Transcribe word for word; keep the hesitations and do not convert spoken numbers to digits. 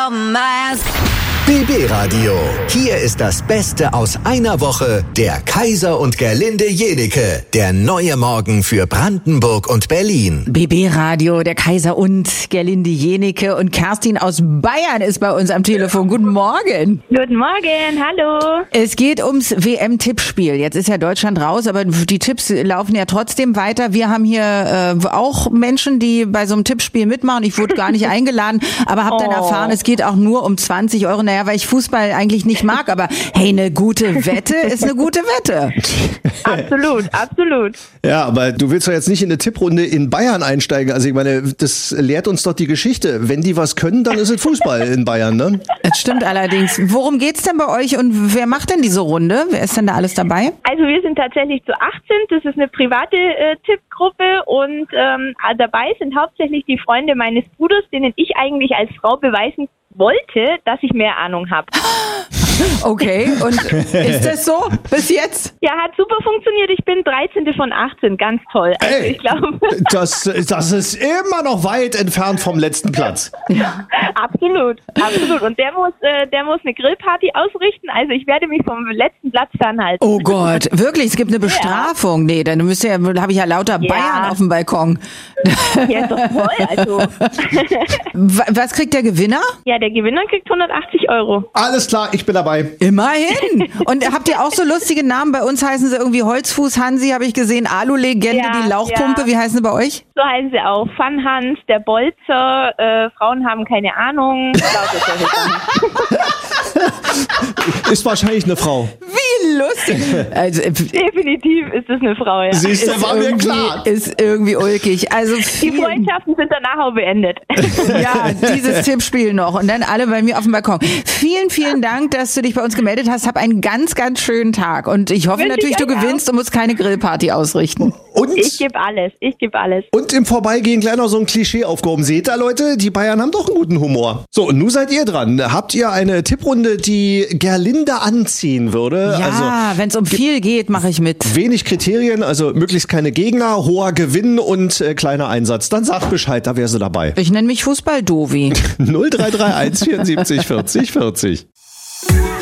mask. B B Radio. Hier ist das Beste aus einer Woche. Der Kaiser und Gerlinde Jenike. Der neue Morgen für Brandenburg und Berlin. B B Radio, der Kaiser und Gerlinde Jenike. Und Kerstin aus Bayern ist bei uns am Telefon. Guten Morgen. Guten Morgen, hallo. Es geht ums W M-Tippspiel. Jetzt ist ja Deutschland raus, aber die Tipps laufen ja trotzdem weiter. Wir haben hier äh, auch Menschen, die bei so einem Tippspiel mitmachen. Ich wurde gar nicht eingeladen, aber habe dann Oh. erfahren, es geht auch nur um zwanzig Euro. Naja, weil ich Fußball eigentlich nicht mag, aber hey, eine gute Wette ist eine gute Wette. Absolut, absolut. Ja, aber du willst doch jetzt nicht in eine Tipprunde in Bayern einsteigen. Also ich meine, das lehrt uns doch die Geschichte. Wenn die was können, dann ist es Fußball in Bayern, ne? Das stimmt allerdings. Worum geht's denn bei euch und wer macht denn diese Runde? Wer ist denn da alles dabei? Also wir sind tatsächlich zu achtzehn, das ist eine private äh, Tippgruppe und ähm, dabei sind hauptsächlich die Freunde meines Bruders, denen ich eigentlich als Frau beweisen wollte, dass ich mehr Ahnung habe. Okay, und ist das so bis jetzt? Ja, hat super funktioniert. Ich bin dreizehnte von achtzehn, ganz toll. Also Ey, ich glaube, das, das ist immer noch weit entfernt vom letzten Platz. absolut, absolut. Und der muss, äh, der muss eine Grillparty ausrichten. Also ich werde mich vom letzten Platz fernhalten. Oh Gott, wirklich, es gibt eine Bestrafung. Nee, dann müsst ihr, habe ich ja lauter Ja. Bayern auf dem Balkon. Ja, ist doch toll. Also Wa- Was kriegt der Gewinner? ja, der Gewinner kriegt hundertachtzig Euro. Alles klar, ich bin dabei. Immerhin. Und habt ihr auch so lustige Namen? Bei uns heißen sie irgendwie Holzfuß Hansi, habe ich gesehen, Alu-Legende, Ja, die Lauchpumpe. ja. Wie heißen sie bei euch? So heißen sie auch. Fun Hans, der Bolzer, äh, Frauen haben keine Ahnung. Lauter solche Sachen. Ist wahrscheinlich eine Frau. Wie lustig. Also, äh, Definitiv ist es eine Frau, ja. Siehst du, war mir irgendwie- klar. Ist irgendwie ulkig. Also Die vielen, Freundschaften sind danach auch beendet. ja, dieses Tippspiel noch. Und dann alle bei mir auf dem Balkon. Vielen, vielen Dank, dass du dich bei uns gemeldet hast. Hab einen ganz, ganz schönen Tag. Und ich hoffe Wünsche natürlich, ich du euch gewinnst und musst keine Grillparty ausrichten. Und, Ich gebe alles, ich gebe alles. und im Vorbeigehen gleich noch so ein Klischee aufgehoben. Seht ihr, Leute, die Bayern haben doch einen guten Humor. So, und nun seid ihr dran. Habt ihr eine Tipprunde, die Gerlinde anziehen würde? Ja, Also wenn es um viel geht, mache ich mit. wenig Kriterien, also möglichst keine Gegner, hoher Gewinn und äh, kleiner Einsatz. Dann sagt Bescheid, da wäre sie dabei. Ich nenne mich Fußball-Dovi. null drei drei eins vierundsiebzig vierzig vierzig.